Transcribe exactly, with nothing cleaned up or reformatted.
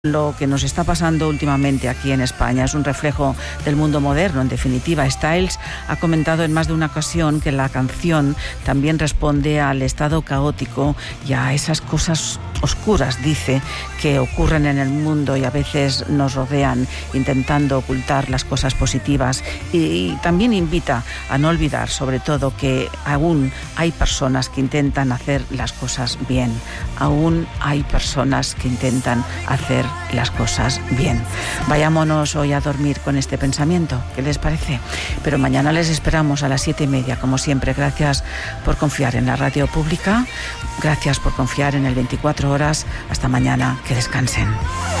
Lo que nos está pasando últimamente aquí en España es un reflejo del mundo moderno. En definitiva, Styles ha comentado en más de una ocasión que la canción también responde al estado caótico y a esas cosas oscuras, dice, que ocurren en el mundo y a veces nos rodean, intentando ocultar las cosas positivas. Y también invita a no olvidar, sobre todo, que aún hay personas que intentan hacer las cosas bien. Aún hay personas que intentan hacer las cosas bien. Vayámonos hoy a dormir con este pensamiento. ¿Qué les parece? Pero mañana les esperamos a las siete y media, como siempre. Gracias por confiar en la radio pública. Gracias por confiar en el veinticuatro horas. Hasta mañana. Que descansen.